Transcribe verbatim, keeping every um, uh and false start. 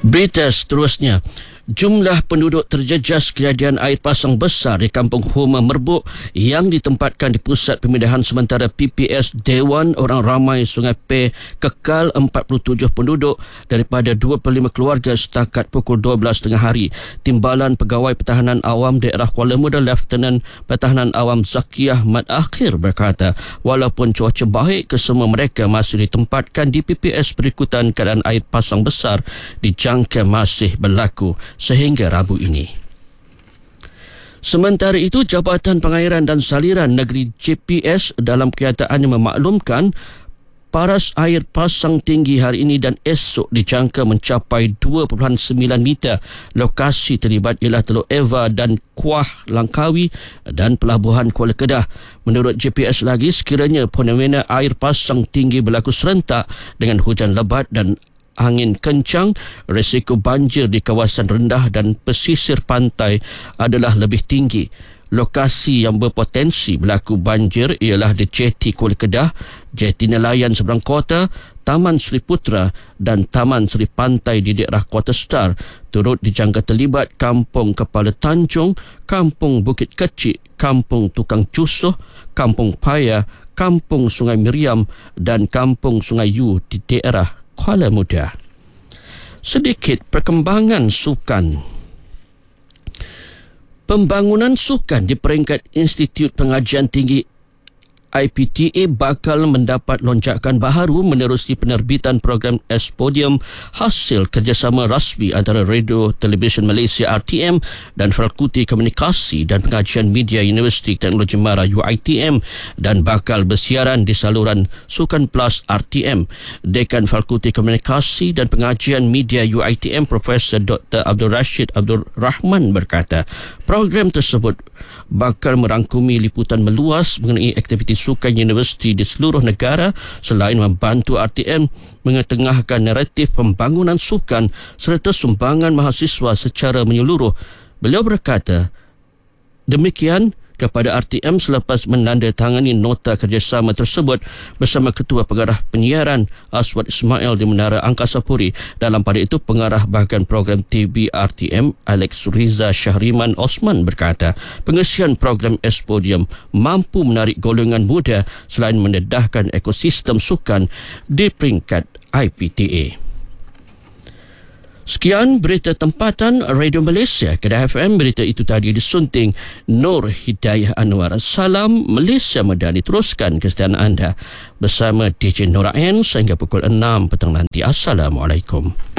Berita seterusnya. Jumlah penduduk terjejas kejadian air pasang besar di Kampung Homa Merbuk yang ditempatkan di Pusat Pemindahan Sementara P P S Dewan Orang Ramai Sungai Pe kekal empat puluh tujuh penduduk daripada dua puluh lima keluarga setakat pukul dua belas tengah hari. Timbalan Pegawai Pertahanan Awam Daerah Kuala Muda Lieutenant Pertahanan Awam Zakiyah Mat Akhir berkata, walaupun cuaca baik, kesemua mereka masih ditempatkan di P P S berikutan keadaan air pasang besar dijangka masih berlaku sehingga Rabu ini. Sementara itu, Jabatan Pengairan dan Saliran Negeri J P S dalam kenyataannya memaklumkan paras air pasang tinggi hari ini dan esok dijangka mencapai dua perpuluhan sembilan meter. Lokasi terlibat ialah Teluk Eva dan Kuah Langkawi dan Pelabuhan Kuala Kedah. Menurut J P S lagi, sekiranya fenomena air pasang tinggi berlaku serentak dengan hujan lebat dan angin kencang, risiko banjir di kawasan rendah dan pesisir pantai adalah lebih tinggi. Lokasi yang berpotensi berlaku banjir ialah di Jeti Kuala Kedah, Jeti Nelayan seberang kota, Taman Seri Putra dan Taman Seri Pantai di daerah Kota Star. Turut dijangka terlibat Kampung Kepala Tanjung, Kampung Bukit Kecil, Kampung Tukang Cusuh, Kampung Paya, Kampung Sungai Miriam dan Kampung Sungai Yu di daerah Kuala Muda. Sedikit perkembangan sukan. Pembangunan sukan di peringkat Institut Pengajian Tinggi I P T A bakal mendapat lonjakan baharu menerusi penerbitan program Espodium hasil kerjasama rasmi antara Radio Television Malaysia R T M dan Fakulti Komunikasi dan Pengajian Media Universiti Teknologi Mara U I T M dan bakal bersiaran di saluran Sukan Plus R T M. Dekan Fakulti Komunikasi dan Pengajian Media U I T M Profesor Doktor Abdul Rashid Abdul Rahman berkata, program tersebut bakal merangkumi liputan meluas mengenai aktiviti sukan universiti di seluruh negara selain membantu R T M mengetengahkan naratif pembangunan sukan serta sumbangan mahasiswa secara menyeluruh. Beliau berkata demikian kepada R T M selepas menandatangani nota kerjasama tersebut bersama Ketua Pengarah Penyiaran Aswad Ismail di Menara Angkasa Puri. Dalam pada itu, Pengarah Bahagian Program T V R T M Alex Riza Syahriman Osman berkata, pengisian program Espodium mampu menarik golongan muda selain mendedahkan ekosistem sukan di peringkat I P T A. Sekian berita tempatan Radio Malaysia Kedah F M. Berita itu tadi disunting Nur Hidayah Anwar. Salam Malaysia Madani. Teruskan kesetiaan anda bersama D J Nora N sehingga pukul enam petang nanti. Assalamualaikum.